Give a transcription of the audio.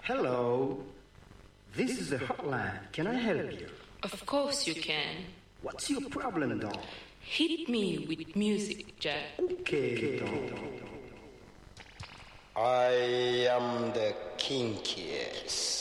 Hello. This is a hotline. Can I help you? Of course you can. What's your problem, dog? Hit me with music, Jack. Okay, dog. I am the kinkiest.